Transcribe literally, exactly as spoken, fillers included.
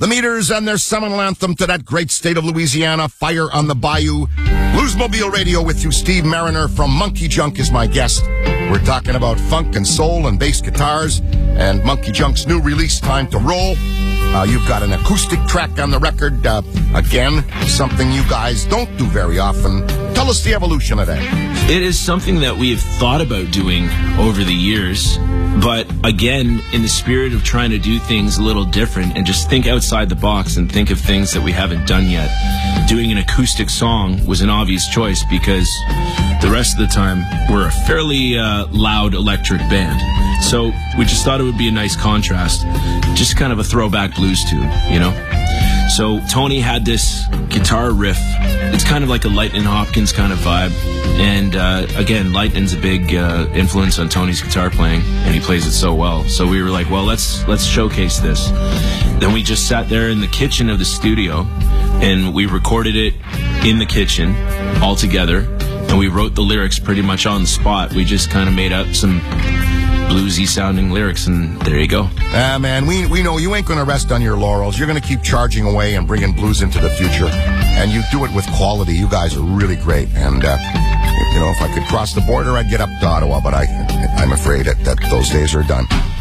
The Meters and their seminal anthem to that great state of Louisiana, Fire on the Bayou. Bluesmobile Radio with you. Steve Mariner from Monkey Junk is my guest. We're talking about funk and soul and bass guitars and Monkey Junk's new release, Time to Roll. Uh, you've got an acoustic track on the record. Uh, again, something you guys don't do very often. Tell us the evolution of that. It is something that we have thought about doing over the years. But again, in the spirit of trying to do things a little different and just think outside the box and think of things that we haven't done yet, doing an acoustic song was an obvious choice because the rest of the time we're a fairly uh, loud electric band. So we just thought it would be a nice contrast, just kind of a throwback blues tune, you know? So Tony had this guitar riff. It's kind of like a Lightning Hopkins kind of vibe. And uh, again, Lightning's a big uh, influence on Tony's guitar playing, and he plays it so well. So we were like, well, let's let's showcase this. Then we just sat there in the kitchen of the studio, and we recorded it in the kitchen all together, and we wrote the lyrics pretty much on the spot. We just kind of made up some bluesy sounding lyrics, and there you go. Ah, man, we we know you ain't going to rest on your laurels. You're going to keep charging away and bringing blues into the future, and you do it with quality. You guys are really great, and uh, you know, if I could cross the border, I'd get up to Ottawa, but I I'm afraid that, that those days are done.